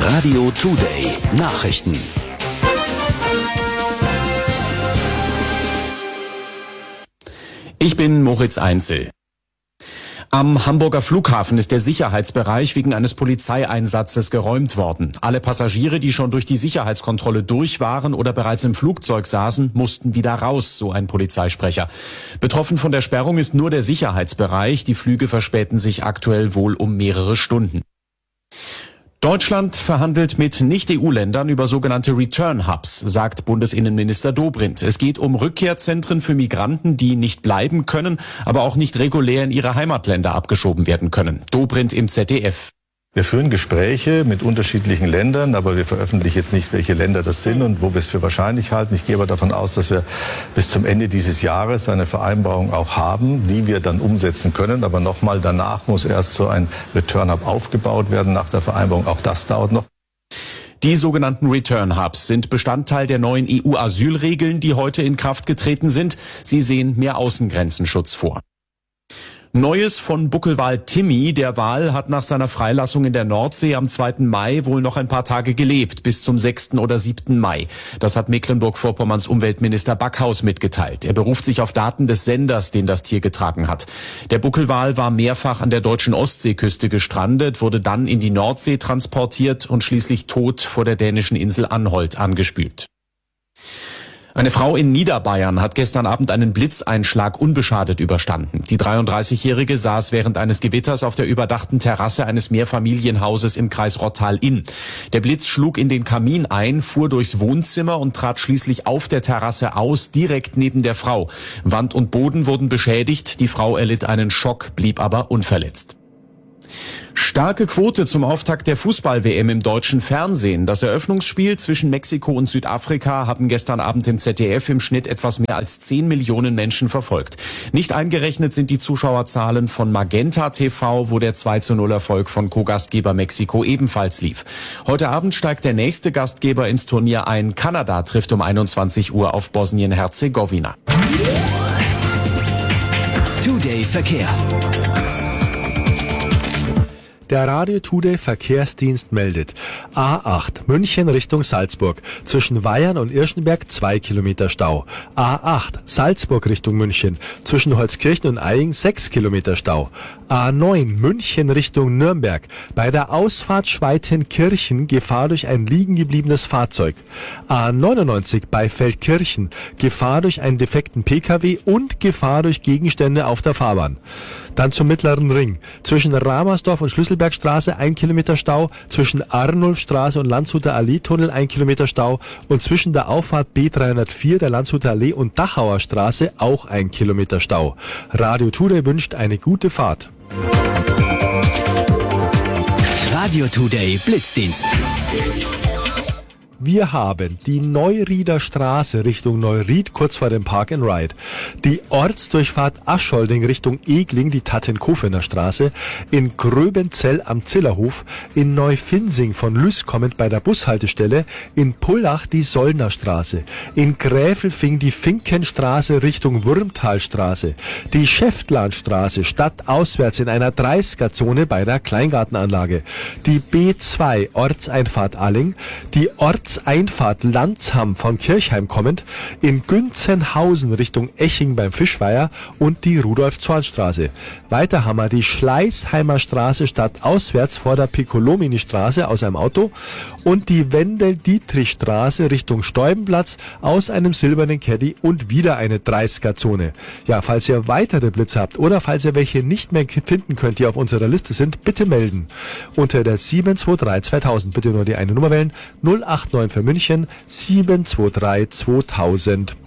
Radio Today Nachrichten. Ich bin Moritz Einzel. Am Hamburger Flughafen ist der Sicherheitsbereich wegen eines Polizeieinsatzes geräumt worden. Alle Passagiere, die schon durch die Sicherheitskontrolle durch waren oder bereits im Flugzeug saßen, mussten wieder raus, so ein Polizeisprecher. Betroffen von der Sperrung ist nur der Sicherheitsbereich. Die Flüge verspäten sich aktuell wohl um mehrere Stunden. Deutschland verhandelt mit Nicht-EU-Ländern über sogenannte Return-Hubs, sagt Bundesinnenminister Dobrindt. Es geht um Rückkehrzentren für Migranten, die nicht bleiben können, aber auch nicht regulär in ihre Heimatländer abgeschoben werden können. Dobrindt im ZDF. Wir führen Gespräche mit unterschiedlichen Ländern, aber wir veröffentlichen jetzt nicht, welche Länder das sind und wo wir es für wahrscheinlich halten. Ich gehe aber davon aus, dass wir bis zum Ende dieses Jahres eine Vereinbarung auch haben, die wir dann umsetzen können. Aber nochmal, danach muss erst so ein Return-Hub aufgebaut werden nach der Vereinbarung. Auch das dauert noch. Die sogenannten Return-Hubs sind Bestandteil der neuen EU-Asylregeln, die heute in Kraft getreten sind. Sie sehen mehr Außengrenzenschutz vor. Neues von Buckelwal Timmy. Der Wal hat nach seiner Freilassung in der Nordsee am 2. Mai wohl noch ein paar Tage gelebt, bis zum 6. oder 7. Mai. Das hat Mecklenburg-Vorpommerns Umweltminister Backhaus mitgeteilt. Er beruft sich auf Daten des Senders, den das Tier getragen hat. Der Buckelwal war mehrfach an der deutschen Ostseeküste gestrandet, wurde dann in die Nordsee transportiert und schließlich tot vor der dänischen Insel Anholt angespült. Eine Frau in Niederbayern hat gestern Abend einen Blitzeinschlag unbeschadet überstanden. Die 33-Jährige saß während eines Gewitters auf der überdachten Terrasse eines Mehrfamilienhauses im Kreis Rottal-Inn. Der Blitz schlug in den Kamin ein, fuhr durchs Wohnzimmer und trat schließlich auf der Terrasse aus, direkt neben der Frau. Wand und Boden wurden beschädigt, die Frau erlitt einen Schock, blieb aber unverletzt. Starke Quote zum Auftakt der Fußball-WM im deutschen Fernsehen. Das Eröffnungsspiel zwischen Mexiko und Südafrika haben gestern Abend im ZDF im Schnitt etwas mehr als 10 Millionen Menschen verfolgt. Nicht eingerechnet sind die Zuschauerzahlen von Magenta TV, wo der 2:0-Erfolg von Co-Gastgeber Mexiko ebenfalls lief. Heute Abend steigt der nächste Gastgeber ins Turnier ein. Kanada trifft um 21 Uhr auf Bosnien-Herzegowina. Today Verkehr. Der Radio Today Verkehrsdienst meldet: A8 München Richtung Salzburg. Zwischen Weyern und Irschenberg 2 Kilometer Stau. A8 Salzburg Richtung München. Zwischen Holzkirchen und Eying 6 Kilometer Stau. A9 München Richtung Nürnberg. Bei der Ausfahrt Schweitenkirchen Gefahr durch ein liegen gebliebenes Fahrzeug. A99 bei Feldkirchen Gefahr durch einen defekten Pkw und Gefahr durch Gegenstände auf der Fahrbahn. Dann zum Mittleren Ring. Zwischen Ramersdorf und Schlüsselbergstraße 1 Kilometer Stau, zwischen Arnulfstraße und Landshuter Allee-Tunnel 1 Kilometer Stau und zwischen der Auffahrt B304 der Landshuter Allee und Dachauer Straße auch 1 Kilometer Stau. Radio Today wünscht eine gute Fahrt. Radio Today Blitzdienst. Wir haben die Neurieder Straße Richtung Neuried, kurz vor dem Park and Ride. Die Ortsdurchfahrt Aschholding Richtung Egling, die Tattenkofener Straße. In Gröbenzell am Zillerhof. In Neufinsing von Lüß kommend bei der Bushaltestelle. In Pullach die Sollner Straße. In Gräfelfing die Finkenstraße Richtung Würmtalstraße. Die Schäftlarnstraße stadtauswärts in einer 30er-Zone bei der Kleingartenanlage. Die B2 Ortseinfahrt Alling. Die Ortseinfahrt Landsham von Kirchheim kommend, in Günzenhausen Richtung Eching beim Fischweiher und die Rudolf-Zorn-Straße. Weiter haben wir die Schleißheimer Straße stadtauswärts vor der Piccolomini-Straße aus einem Auto und die Wendel-Dietrich-Straße Richtung Steubenplatz aus einem silbernen Caddy und wieder eine 30er-Zone. Ja, falls ihr weitere Blitze habt oder falls ihr welche nicht mehr finden könnt, die auf unserer Liste sind, bitte melden. Unter der 723 2000, bitte nur die eine Nummer wählen, 089 für München 723 2000.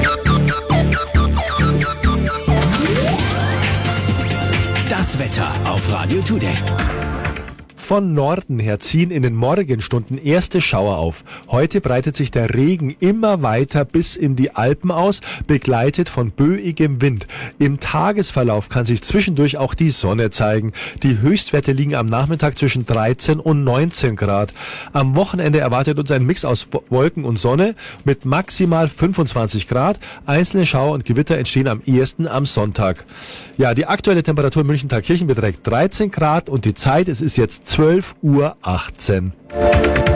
Das Wetter auf Radio Today. Von Norden her ziehen in den Morgenstunden erste Schauer auf. Heute breitet sich der Regen immer weiter bis in die Alpen aus, begleitet von böigem Wind. Im Tagesverlauf kann sich zwischendurch auch die Sonne zeigen. Die Höchstwerte liegen am Nachmittag zwischen 13 und 19 Grad. Am Wochenende erwartet uns ein Mix aus Wolken und Sonne mit maximal 25 Grad. Einzelne Schauer und Gewitter entstehen am ehesten am Sonntag. Ja, die aktuelle Temperatur in München-Thalkirchen beträgt 13 Grad und die Zeit, es ist jetzt 12 12:18 Uhr.